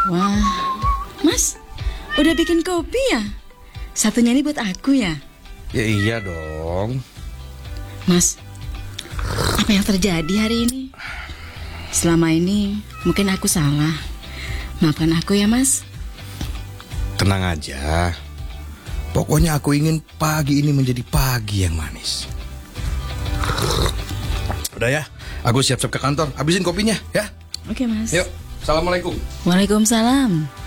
Wah, Mas, udah bikin kopi ya? Satunya ini buat aku ya? Ya iya dong. Mas, apa yang terjadi hari ini? Selama ini mungkin aku salah. Maafkan aku ya, Mas. Tenang aja. Pokoknya aku ingin pagi ini menjadi pagi yang manis. Udah ya, aku siap-siap ke kantor. Habisin kopinya ya. Oke, Mas. Yuk, assalamualaikum. Waalaikumsalam.